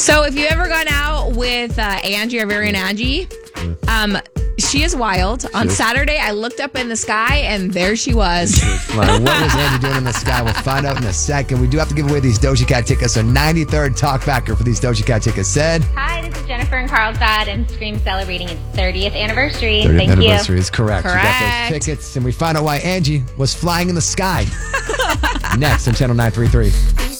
So if you ever gone out with Angie, our very own Angie, she is wild. On Saturday, I looked up in the sky, and there she was. What was Angie doing in the sky? We'll find out in a second. We do have to give away these Doja Cat tickets. So 93rd talkbacker for these Doja Cat tickets said... Hi, this is Jennifer in Carlsbad, and Scream celebrating its 30th anniversary. 30th Thank anniversary you. is correct. We got those tickets, and we find out why Angie was flying in the sky. Next on Channel 933.